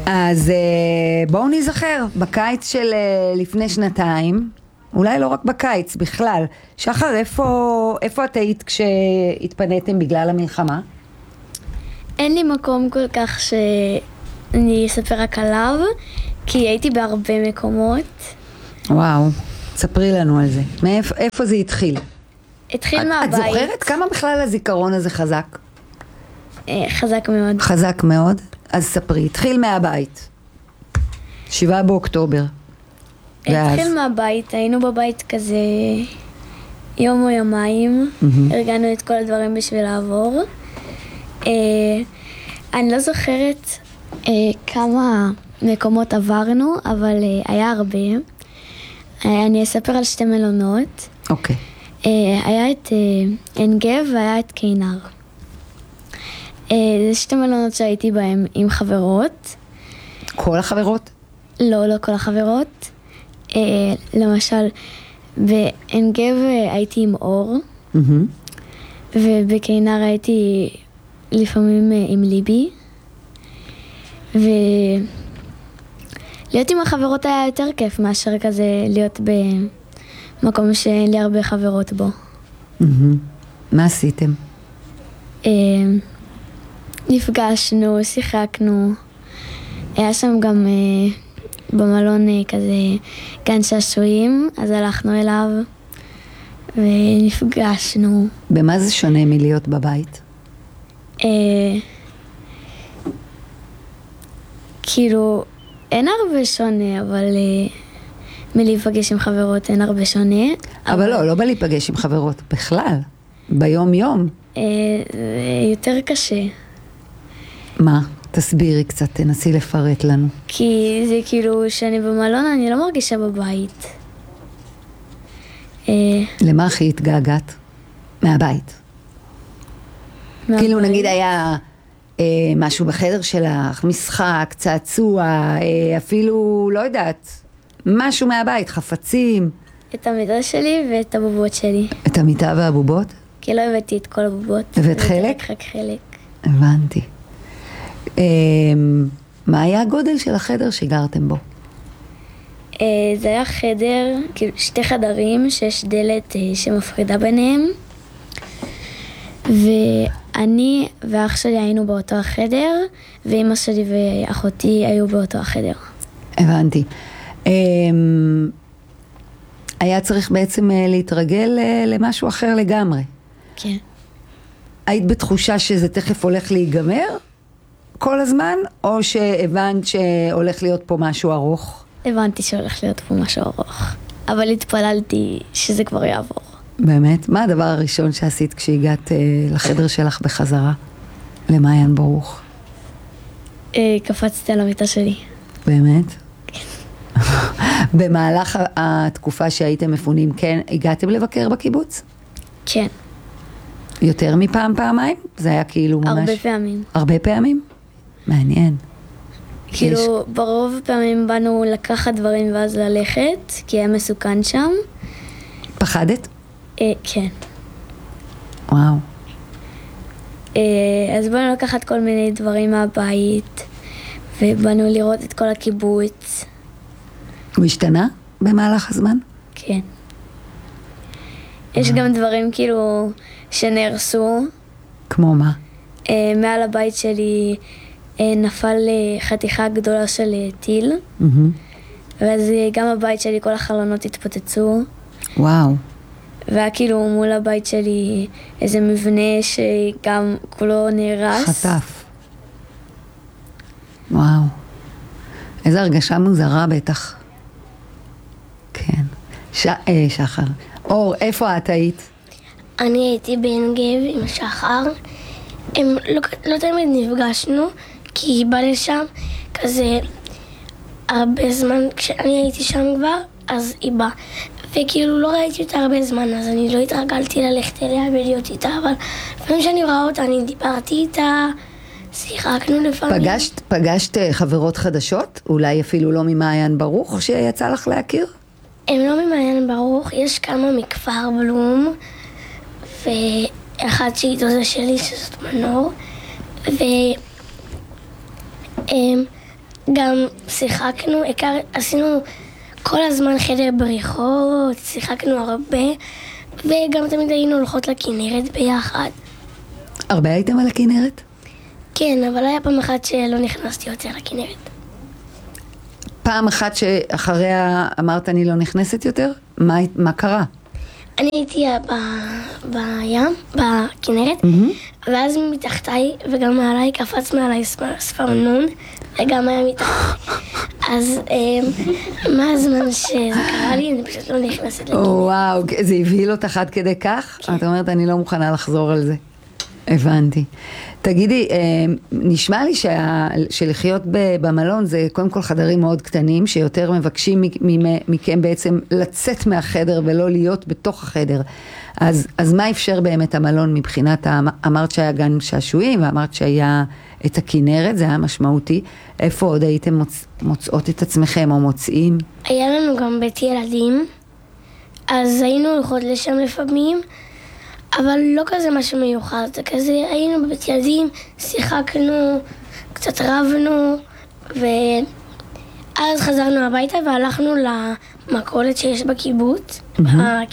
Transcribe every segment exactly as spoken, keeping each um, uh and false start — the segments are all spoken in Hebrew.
אז בואו נזכר, בקיץ של לפני שנתיים, אולי לא רק בקיץ, בכלל. שחר, איפה, איפה את היית כשהתפניתם בגלל המלחמה? אין לי מקום כל כך שאני אספר רק עליו, כי הייתי בהרבה מקומות. וואו, ספרי לנו על זה. מאיפה, איפה זה התחיל? התחיל את, מהבית. את זוכרת כמה בכלל הזיכרון הזה חזק? חזק מאוד. חזק מאוד? אז ספרי, התחיל מהבית. שבעה באוקטובר. התחיל מהבית, היינו בבית כזה יום או יומיים, mm-hmm. הרגענו את כל הדברים בשביל לעבור. אה, אני לא זוכרת אה, כמה מקומות עברנו, אבל אה, היה הרבה. אה, אני אספר על שתי מלונות. אוקיי. Okay. אה, היה את אה, עין גב והיה את כינר. אה, זה שתי מלונות שהייתי בהם עם חברות. כל החברות? לא, לא כל החברות. Uh, למשל, בעין גב הייתי עם אור, mm-hmm. ובכינר הייתי לפעמים uh, עם ליבי, ולהיות עם החברות היה יותר כיף מאשר כזה להיות במקום שאין לי הרבה חברות בו. Mm-hmm. מה עשיתם? Uh, נפגשנו, שיחקנו, היה שם גם... Uh, במלון כזה גן שעשועים, אז הלכנו אליו ונפגשנו. במה זה שונה מלהיות בבית? אה, כאילו, אין הרבה שונה, אבל אה, מלהיפגש עם חברות אין הרבה שונה. אבל, אבל לא, לא בלהיפגש עם חברות, בכלל, ביום יום. אה, זה יותר קשה. מה? תסבירי קצת, תנסי לפרט לנו. כי זה כאילו שאני במלון, אני לא מרגישה בבית. למה הכי התגעגעת? מהבית. מהבית. כאילו נגיד היה אה, משהו בחדר שלך, משחק, צעצוע, אה, אפילו, לא יודעת, משהו מהבית, חפצים. את המיטה שלי ואת הבובות שלי. את המיטה והבובות? כי לא הבאתי את כל הבובות. הבאת חלק? רק חלק. הבנתי. מה היה הגודל של החדר שגרתם בו? זה היה חדר, כאילו שתי חדרים שיש דלת שמפרידה ביניהם, ואני ואח שלי היינו באותו החדר, ואמא שלי ואחותי היו באותו החדר. הבנתי. היה צריך בעצם להתרגל למשהו אחר לגמרי. כן. היית בתחושה שזה תכף הולך להיגמר? כל הזמן, או שהבנת שהולך להיות פה משהו ארוך? הבנתי שהולך להיות פה משהו ארוך, אבל התפללתי שזה כבר יעבור. באמת? מה הדבר הראשון שעשית כשהגעת לחדר שלך בחזרה? למעיין ברוך? קפצתי על המיטה שלי. באמת? כן. במהלך התקופה שהייתם מפונים, כן, הגעתם לבקר בקיבוץ? כן. יותר מפעם פעמיים? זה היה כאילו ממש... הרבה פעמים. הרבה פעמים? מעניין. כאילו, יש... ברוב פעמים באנו לקחת דברים ואז ללכת, כי היה מסוכן שם. פחדת? אה, כן. וואו. אה, אז באנו לקחת כל מיני דברים מהבית, ובאנו לראות את כל הקיבוץ. הוא השתנה במהלך הזמן? כן. יש גם דברים כאילו שנהרסו. כמו מה? אה, מעל הבית שלי אה, נפל אה, חתיכה גדולה של אה, טיל. Mm-hmm. ואז אה, גם הבית שלי, כל החלונות התפוצצו. וואו. והיה כאילו מול הבית שלי איזה מבנה שגם כולו נהרס. חטף. וואו. איזו הרגשה מוזרה בטח. כן. ש... אה, שחר. אור, איפה את היית? אני הייתי בעין גב עם שחר. הם לא, לא תמיד נפגשנו, כי היא באה לשם כזה הרבה זמן. כשאני הייתי שם כבר, אז היא באה. וכאילו לא ראיתי אותה הרבה זמן, אז אני לא התרגלתי ללכת אליה ולהיות איתה, אבל לפעמים שאני רואה אותה, אני דיברתי איתה, שיחקנו לפעמים. פגשת, פגשת חברות חדשות? אולי אפילו לא ממעיין ברוך שיצא לך להכיר? הם לא ממעיין ברוך, יש כמה מכפר בלום, ואחת שהיא דודה שלי, שזאת מנור, וגם גם שיחקנו, הכר, עשינו כל הזמן חדר בריחות, שיחקנו הרבה, וגם תמיד היינו הולכות לכנרת ביחד. הרבה הייתם על הכנרת? כן, אבל היה פעם אחת שלא נכנסתי יותר לכנרת. פעם אחת שאחריה אמרת אני לא נכנסת יותר? מה, מה קרה? אני הייתי ב, בים, בכנרת, mm-hmm. ואז מתחתיי וגם מעליי קפץ מעליי ספרנון, וגם היה מתחתיי. אז מה הזמן שזה קרה לי, אני פשוט לא נכנסת לכנרת. וואו, זה הבהיל אותך עד כדי כך? כן. את אומרת, אני לא מוכנה לחזור על זה. הבנתי. תגידי, נשמע לי שה, שלחיות במלון זה קודם כל חדרים מאוד קטנים, שיותר מבקשים מכם בעצם לצאת מהחדר ולא להיות בתוך החדר. אז, אז מה אפשר באמת המלון מבחינת, אמרת שהיה גן שעשועים, ואמרת שהיה את הכנרת, זה היה משמעותי. איפה עוד הייתם מוצ, מוצאות את עצמכם או מוצאים? היה לנו גם בית ילדים, אז היינו הולכות לשם לפעמים, אבל לא כזה משהו מיוחד, זה כזה היינו בבית ילדים, שיחקנו, קצת רבנו, ואז חזרנו הביתה והלכנו למכולת שיש בקיבוץ, mm-hmm.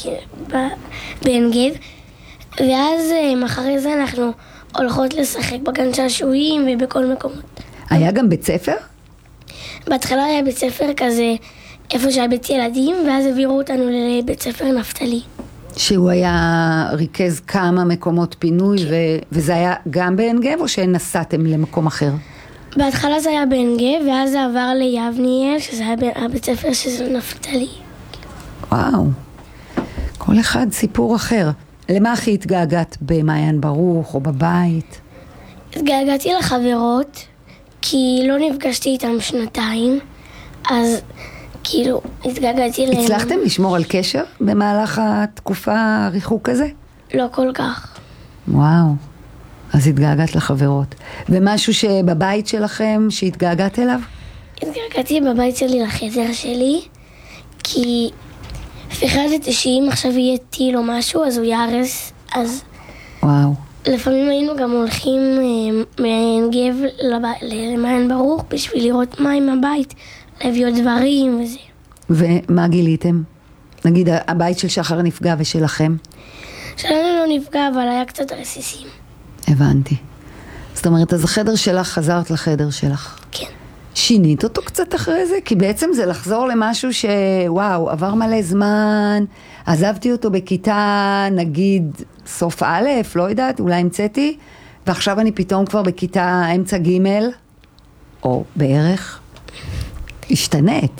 בעין גב, ואז אחרי זה אנחנו הולכות לשחק בגן שעשועים ובכל מקומות. היה גם בית ספר? בהתחלה היה בית ספר כזה, איפה שהיה בית ילדים, ואז העבירו אותנו לבית ספר נפתלי. שהוא היה ריכז כמה מקומות פינוי, ו- וזה היה גם בעין גב או שנסעתם למקום אחר? בהתחלה זה היה בעין גב, ואז זה עבר ליבניאל, שזה היה בית ספר שזה נפתלי. וואו, כל אחד סיפור אחר. למה הכי התגעגעת במעיין ברוך או בבית? התגעגעתי לחברות, כי לא נפגשתי איתם שנתיים, אז כאילו התגעגעתי להם. הצלחתם לשמור על קשר במהלך התקופה הריחוק הזה? לא כל כך. וואו, אז התגעגעת לחברות. ומשהו שבבית שלכם שהתגעגעת אליו? התגעגעתי בבית שלי לחדר שלי, כי פחדתי שאם עכשיו יהיה טיל או משהו אז הוא יהרס, אז וואו. לפעמים היינו גם הולכים מעין גב למעיין ברוך בשביל לראות מה עם הבית, להביא עוד דברים וזה. ומה גיליתם? נגיד הבית של שחר נפגע ושלכם? שלנו לא נפגע, אבל היה קצת רסיסים. הבנתי. זאת אומרת, אז החדר שלך, חזרת לחדר שלך. כן. שינית אותו קצת אחרי זה? כי בעצם זה לחזור למשהו שוואו, עבר מלא זמן, עזבתי אותו בכיתה, נגיד, סוף א', לא יודעת, אולי המצאתי, ועכשיו אני פתאום כבר בכיתה אמצע ג' או בערך. השתנית.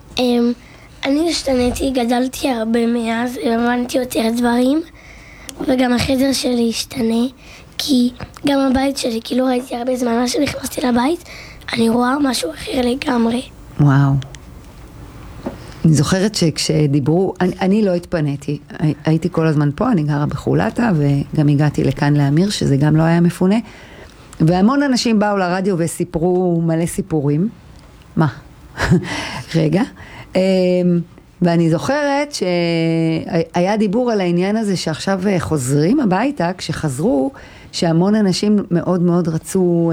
אני השתניתי, גדלתי הרבה מאז, הבנתי יותר דברים, וגם החדר שלי השתנה, כי גם הבית שלי, כי לא ראיתי הרבה זמן, מה שנכנסתי לבית, אני רואה משהו אחר לגמרי. וואו. אני זוכרת שכשדיברו, אני, אני לא התפניתי, הייתי כל הזמן פה, אני גרה בחולתה, וגם הגעתי לכאן לאמיר, שזה גם לא היה מפונה, והמון אנשים באו לרדיו וסיפרו מלא סיפורים. מה? רגע. ואני זוכרת שהיה דיבור על העניין הזה שעכשיו חוזרים הביתה, כשחזרו, שהמון אנשים מאוד מאוד רצו,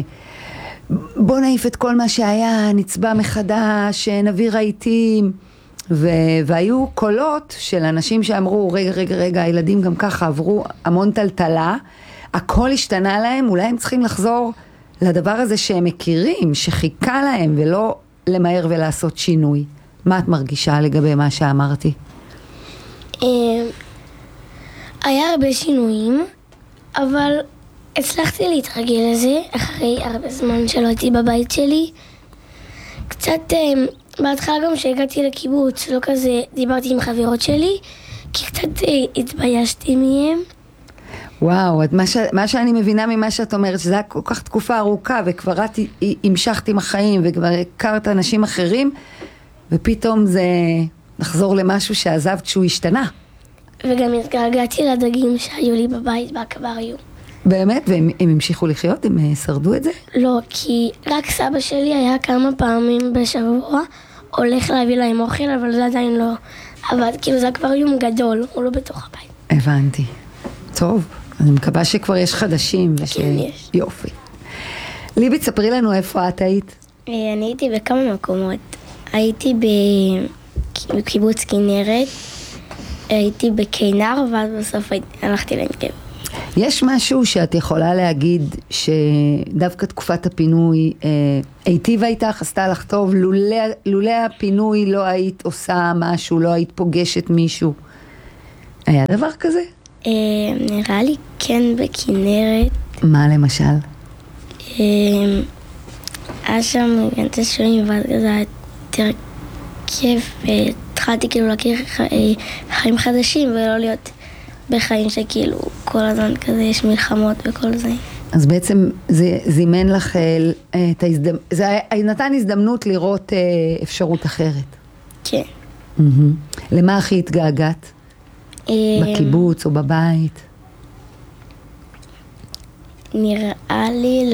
בוא נעיף את כל מה שהיה, נצבע מחדש, נביא רהיטים, והיו קולות של אנשים שאמרו, רגע, רגע, רגע, הילדים גם ככה עברו המון טלטלה, הכל השתנה להם, אולי הם צריכים לחזור לדבר הזה שהם מכירים, שחיכה להם, ולא למהר ולעשות שינוי. מה את מרגישה לגבי מה שאמרתי? היה הרבה שינויים, אבל הצלחתי להתרגל לזה אחרי הרבה זמן שלא הייתי בבית שלי. קצת, בהתחלה גם שהגעתי לקיבוץ, לא כזה דיברתי עם חברות שלי, כי קצת התביישתי מהם. וואו, מה, ש... מה שאני מבינה ממה שאת אומרת, שזה היה כל כך תקופה ארוכה, וכבר את המשכת עם החיים, וכבר הכרת אנשים אחרים, ופתאום זה לחזור למשהו שעזבת שהוא השתנה. וגם התגעגעתי לדגים שהיו לי בבית באקווריום. באמת? והם המשיכו לחיות? הם שרדו את זה? לא, כי רק סבא שלי היה כמה פעמים בשבוע, הולך להביא להם אוכל, אבל זה עדיין לא עבד. כאילו זה אקווריום גדול, הוא לא בתוך הבית. הבנתי. טוב, אני מקווה שכבר יש חדשים. כן, יש. יופי. ליבי, תספרי לנו איפה את היית. אני הייתי בכמה מקומות. הייתי בקיבוץ כנרת, הייתי בכינר, ואז בסוף הלכתי לנגב. יש משהו שאת יכולה להגיד שדווקא תקופת הפינוי היטיבה איתך, עשתה לך טוב, לולא, לולא הפינוי לא היית עושה משהו, לא היית פוגשת מישהו? היה דבר כזה? נראה לי כן בכנרת. מה למשל? היה שם גנצי שועים, ואז זה היה יותר כיף, והתחלתי כאילו להכיר חיים חדשים ולא להיות בחיים שכאילו כל הזמן כזה יש מלחמות וכל זה. אז בעצם זה זימן לך את ההזדמנות, זה נתן הזדמנות לראות אפשרות אחרת. כן. למה הכי התגעגעת? בקיבוץ או בבית? נראה לי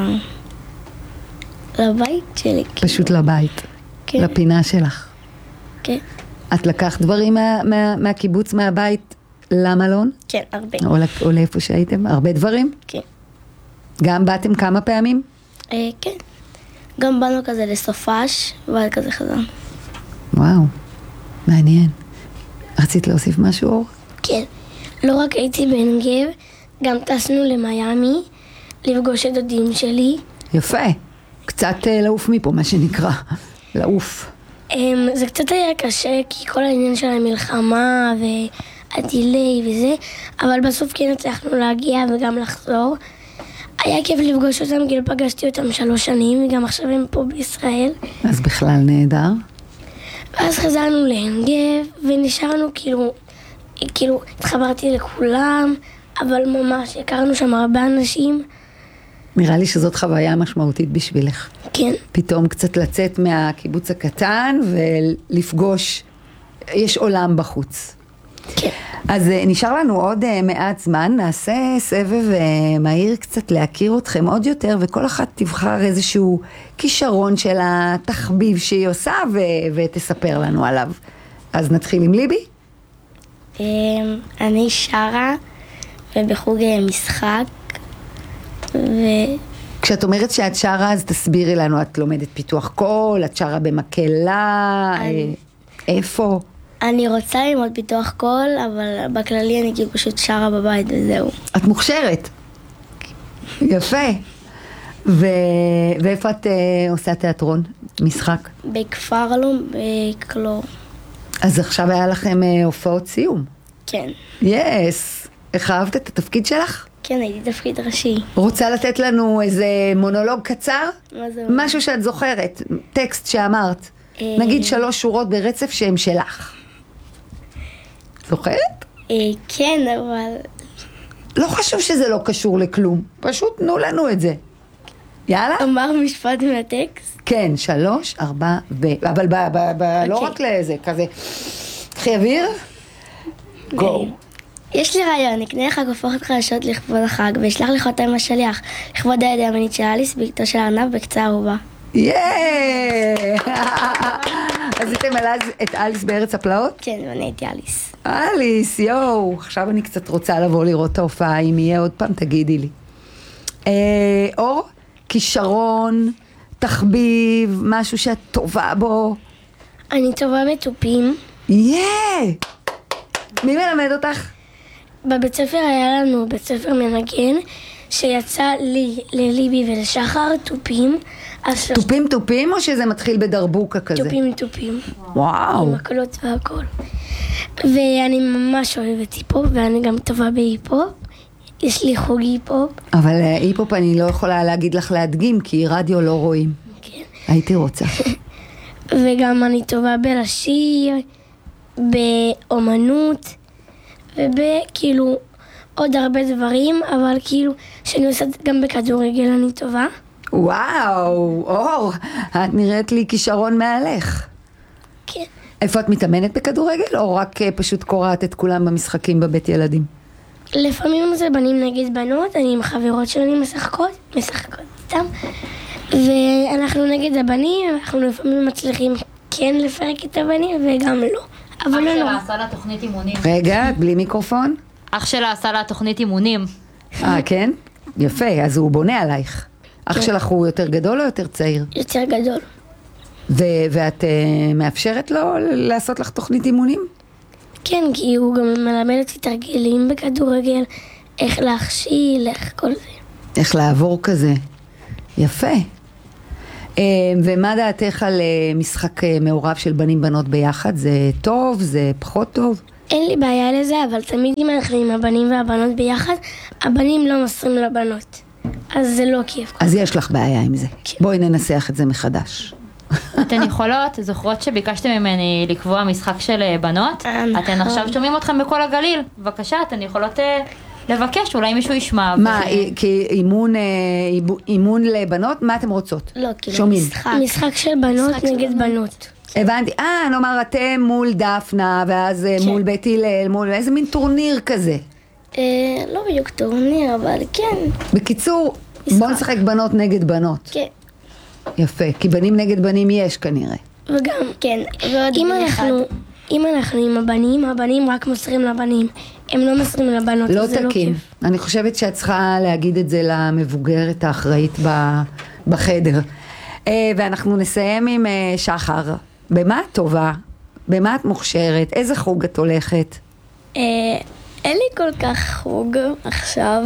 לבית שלי. פשוט לבית? כן. לפינה שלך? כן. את לקחת דברים מהקיבוץ, מהבית? למלון? כן, הרבה. או לאיפה שהייתם? הרבה דברים? כן. גם באתם כמה פעמים? אה, כן. גם באנו כזה לסופש, ועד כזה חזר. וואו, מעניין. רצית להוסיף משהו, אור? כן. לא רק הייתי בעין גב, גם טסנו למיימי, לפגוש את דודים שלי. יפה. קצת לעוף מפה, מה שנקרא. לעוף. זה קצת היה קשה, כי כל העניין של המלחמה ו... הדילי וזה, אבל בסוף כן הצלחנו להגיע וגם לחזור. היה כיף לפגוש אותם, כאילו פגשתי אותם שלוש שנים, וגם עכשיו הם פה בישראל. אז בכלל נהדר. ואז חזרנו לעין גב, ונשארנו כאילו, כאילו התחברתי לכולם, אבל ממש הכרנו שם הרבה אנשים. נראה לי שזאת חוויה משמעותית בשבילך. כן. פתאום קצת לצאת מהקיבוץ הקטן ולפגוש, יש עולם בחוץ. כן. אז נשאר לנו עוד מעט זמן, נעשה סבב מהיר קצת להכיר אתכם עוד יותר, וכל אחת תבחר איזשהו כישרון של התחביב שהיא עושה ו- ותספר לנו עליו. אז נתחיל עם ליבי. אני שרה ובחוג משחק. ו... כשאת אומרת שאת שרה, אז תסבירי לנו, את לומדת פיתוח קול, את שרה במקהלה, אני... איפה? אני רוצה ללמוד פיתוח קול, אבל בכללי אני כאילו פשוט שרה בבית וזהו. את מוכשרת. יפה. ו... ואיפה את uh, עושה תיאטרון? משחק? בכפר אלום, בקלור. אז עכשיו היה לכם uh, הופעות סיום. כן. יס. איך אהבת את התפקיד שלך? כן, הייתי תפקיד ראשי. רוצה לתת לנו איזה מונולוג קצר? מה זה? משהו שאת זוכרת, טקסט שאמרת. נגיד שלוש שורות ברצף שהם שלך. זוכרת? כן, אבל... לא חשוב שזה לא קשור לכלום. פשוט תנו לנו את זה. יאללה? אמר משפט מהטקסט? כן, שלוש, ארבע, ו... אבל ב, ב, ב, לא רק לזה, כזה. קחי אוויר? גו. יש לי רעיון, נקנה לך גופות חדשות לכבוד החג, וישלח לך אותה עם השליח, לכבוד הידי המינית של אליס, בקתו של ארנב בקצה ערובה. יאיי! עשיתם את אליס בארץ הפלאות? כן, ואני הייתי אליס. אליס, יואו, עכשיו אני קצת רוצה לבוא לראות את ההופעה, אם יהיה עוד פעם תגידי לי. אור, כישרון, תחביב, משהו שאת טובה בו? אני טובה בתופים. יאיי! מי מלמד אותך? בבית ספר היה לנו בית ספר מנגן, שיצא לי, לליבי ולשחר תופים. תופים תופים או שזה מתחיל בדרבוקה כזה? תופים תופים. וואו. עם הקולות והכל. ואני ממש אוהבת היפופ, ואני גם טובה בהיפופ. יש לי חוג היפופ. אבל היפופ אני לא יכולה להגיד לך להדגים, כי רדיו לא רואים. כן. הייתי רוצה. וגם אני טובה בלשיר, באומנות, ובכאילו עוד הרבה דברים, אבל כאילו שאני עושה גם בכדורגל אני טובה. וואו, אור, את נראית לי כישרון מעלך. כן. איפה את מתאמנת בכדורגל, או רק פשוט קוראת את כולם במשחקים בבית ילדים? לפעמים זה בנים נגד בנות, אני עם חברות שלי משחקות, משחקות איתם, ואנחנו נגד הבנים, אנחנו לפעמים מצליחים כן לפרק את הבנים, וגם לא. אח שלה עשה לה תוכנית אימונים. רגע, בלי מיקרופון? אח שלה עשה לה תוכנית אימונים. אה, כן? יפה, אז הוא בונה עלייך. אח שלך הוא יותר גדול או יותר צעיר? יותר גדול. ו- ואת uh, מאפשרת לו לעשות לך תוכנית אימונים? כן, כי הוא גם מלמד אותי תרגילים בכדורגל, איך להכשיל, איך כל זה. איך לעבור כזה. יפה. Uh, ומה דעתך על uh, משחק uh, מעורב של בנים בנות ביחד? זה טוב? זה פחות טוב? אין לי בעיה לזה, אבל תמיד אם אנחנו עם הבנים והבנות ביחד, הבנים לא מוסרים לבנות. אז זה לא כיף. אז יש לך בעיה עם זה. כן. בואי ננסח את זה מחדש. אתן יכולות, זוכרות שביקשתם ממני לקבוע משחק של בנות? אתן עכשיו שומעים אתכם בכל הגליל. בבקשה, אתן יכולות לבקש, אולי מישהו ישמע. מה, כי אימון לבנות, מה אתם רוצות? לא, כאילו משחק. משחק של בנות נגד בנות. הבנתי, אה, נאמר אתם מול דפנה, ואז מול בית הלל, מול איזה מין טורניר כזה. לא בדיוק טורניר, אבל כן. בקיצור, בוא נשחק בנות נגד בנות. כן. יפה, כי בנים נגד בנים יש כנראה. וגם, כן, אם אנחנו, אם אנחנו עם הבנים, הבנים רק מוסרים לבנים. הם לא מוסרים לבנות, לא זה לא תקין. כיף. אני חושבת שאת צריכה להגיד את זה למבוגרת האחראית בחדר. ואנחנו נסיים עם שחר. במה את טובה? במה את מוכשרת? איזה חוג את הולכת? אין לי כל כך חוג עכשיו,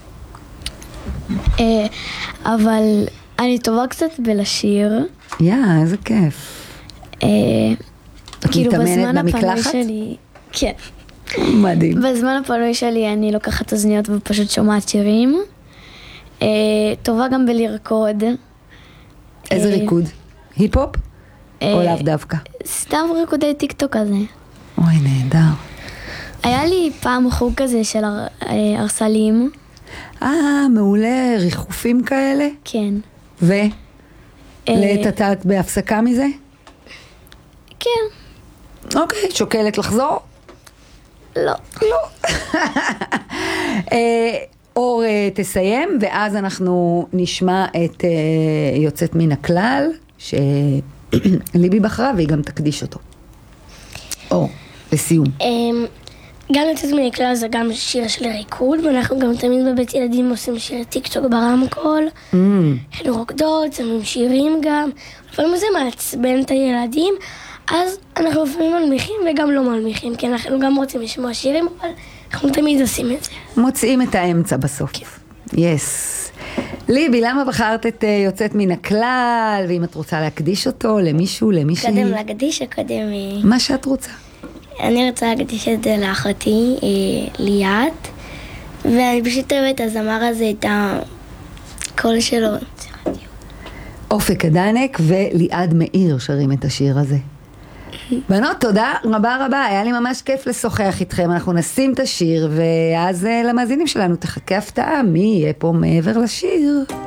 אבל אני טובה קצת בלשיר. יא, איזה כיף. את מתאמנת במקלחת? שלי, כן. מדהים. בזמן הפנוי שלי אני לוקחת אוזניות ופשוט שומעת שירים. טובה גם בלרקוד. איזה ריקוד? היפ-הופ? או לאו דווקא? סתם ריקודי טיק-טוק כזה. אוי, נהדר. היה לי פעם חוג כזה של ארסלים. אה, מעולה, ריחופים כאלה? כן. ו? לעת את בהפסקה מזה? כן. אוקיי, שוקלת לחזור? לא. לא. אור תסיים, ואז אנחנו נשמע את יוצאת מן הכלל, שליבי בחרה והיא גם תקדיש אותו. אור, לסיום. גם יוצאת מן הכלל זה גם שיר של ריקוד, ואנחנו גם תמיד בבית ילדים עושים שיר טיקטוק ברמקול. הן רוקדות, שמים שירים גם. לפעמים זה מעצבן את הילדים, אז אנחנו לפעמים מלמיכים וגם לא מלמיכים, כי אנחנו גם רוצים לשמוע שירים, אבל אנחנו תמיד עושים את זה. מוצאים את האמצע בסוף. יס. ליבי, למה בחרת את יוצאת מן הכלל, ואם את רוצה להקדיש אותו למישהו, למישהי? קודם להקדיש או קודם... מה שאת רוצה. אני רוצה להקדיש את זה לאחותי, ליאת, ואני פשוט אוהבת את הזמר הזה, את הקול שלו. אופק הדנק וליעד מאיר שרים את השיר הזה. בנות, תודה רבה רבה, היה לי ממש כיף לשוחח איתכם. אנחנו נשים את השיר, ואז למאזינים שלנו תחכה הפתעה מי יהיה פה מעבר לשיר.